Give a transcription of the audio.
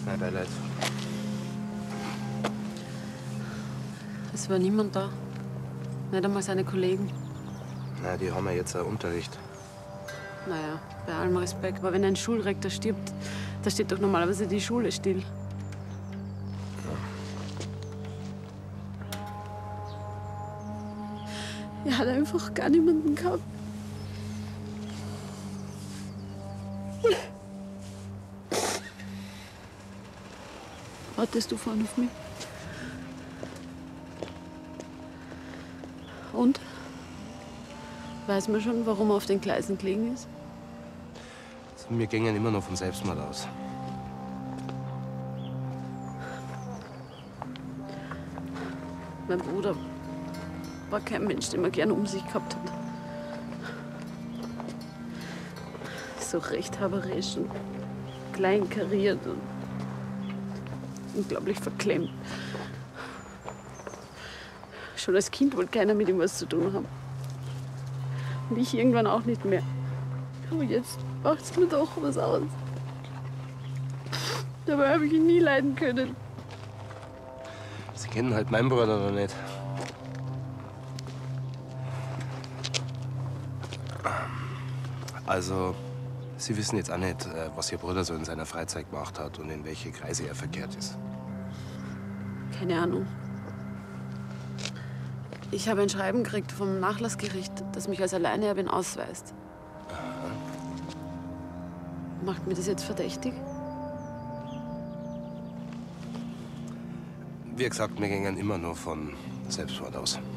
Mein Beileid. Es war niemand da. Nicht einmal seine Kollegen. Na, die haben ja jetzt einen Unterricht. Naja, bei allem Respekt. Aber wenn ein Schulrektor stirbt, da steht doch normalerweise die Schule still. Er hat einfach gar niemanden gehabt. Wartest du vorne auf mich? Und? Weiß man schon, warum er auf den Gleisen gelegen ist? Also, wir gingen immer noch vom Selbstmord aus. Mein Bruder war kein Mensch, den man gern um sich gehabt hat. So rechthaberisch und kleinkariert und unglaublich verklemmt. Schon als Kind wollte keiner mit ihm was zu tun haben. Und ich irgendwann auch nicht mehr. Aber jetzt macht's mir doch was aus. Dabei habe ich ihn nie leiden können. Sie kennen halt meinen Bruder noch nicht. Also, Sie wissen jetzt auch nicht, was Ihr Bruder so in seiner Freizeit gemacht hat und in welche Kreise er verkehrt ist. Keine Ahnung. Ich habe ein Schreiben gekriegt vom Nachlassgericht, das mich als Alleinerbin ausweist. Aha. Macht mir das jetzt verdächtig? Wie gesagt, wir gingen immer nur von Selbstmord aus.